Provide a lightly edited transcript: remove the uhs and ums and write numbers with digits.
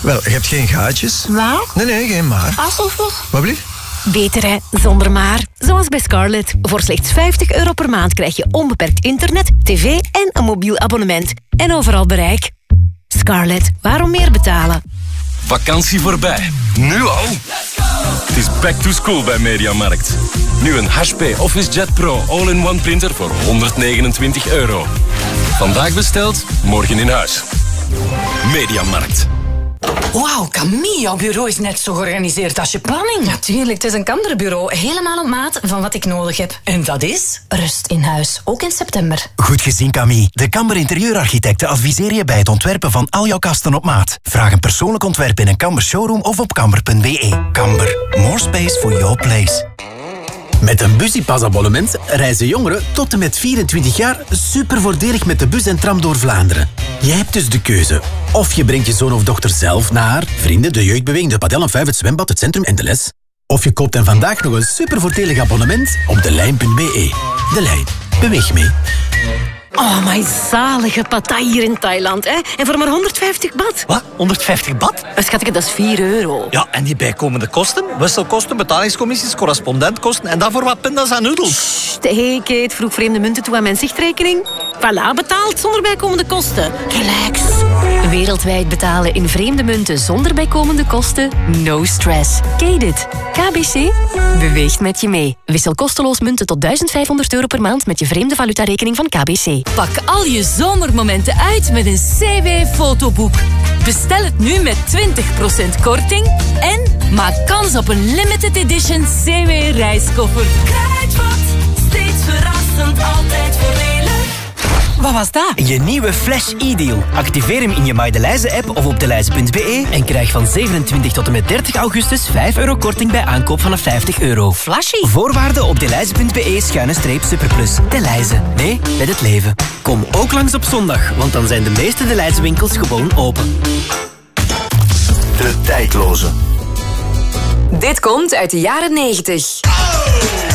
Wel, je hebt geen gaatjes. Maar? Nee, geen maar. Alsof. Wat blieft? Beter hè, zonder maar. Zoals bij Scarlett. Voor slechts €50 per maand krijg je onbeperkt internet, tv en een mobiel abonnement. En overal bereik. Scarlett, waarom meer betalen? Vakantie voorbij. Nu al? Het is back to school bij Mediamarkt. Nu een HP OfficeJet Pro All-in-One printer voor €129. Vandaag besteld, morgen in huis. Mediamarkt. Wauw, Camille, jouw bureau is net zo georganiseerd als je planning. Natuurlijk, het is een Kamderbureau. Helemaal op maat van wat ik nodig heb. En dat is? Rust in huis, ook in september. Goed gezien, Camille. De Kamber Interieurarchitecten adviseren je bij het ontwerpen van al jouw kasten op maat. Vraag een persoonlijk ontwerp in een Kamber showroom of op kamber.be. Kamber, more space for your place. Met een Busypass-abonnement reizen jongeren tot en met 24 jaar super voordelig met de bus en tram door Vlaanderen. Je hebt dus de keuze. Of je brengt je zoon of dochter zelf naar vrienden, de jeugdbeweging, de padel en 5, het zwembad, het centrum en de les. Of je koopt hen vandaag nog een super voordelig abonnement op delijn.be. De Lijn. Beweeg mee. Oh, my zalige patai hier in Thailand, hè. En voor maar 150 baht. Wat? 150 baht? Schatje, dat is €4. Ja, en die bijkomende kosten? Wisselkosten, betalingscommissies, correspondentkosten en daarvoor wat pindas en noedels. Sst, hey Kate, vroeg vreemde munten toe aan mijn zichtrekening. Voilà, betaald zonder bijkomende kosten. Relax. Wereldwijd betalen in vreemde munten zonder bijkomende kosten? No stress. Kate it. KBC beweegt met je mee. Wissel kosteloos munten tot €1500 per maand met je vreemde valutarekening van KBC. Pak al je zomermomenten uit met een CW-fotoboek. Bestel het nu met 20% korting en maak kans op een limited edition CW-reiskoffer. Kruidvat, steeds verrassend, altijd voordelig. Wat was dat? Je nieuwe Flash e-deal. Activeer hem in je MyDeLijze-app of op deLijze.be en krijg van 27 tot en met 30 augustus €5 korting bij aankoop vanaf €50. Flashy? Voorwaarden op deLijze.be/superplus. deLijze. Nee, met het leven. Kom ook langs op zondag, want dan zijn de meeste deLijze winkels gewoon open. De tijdloze. Dit komt uit de jaren 90.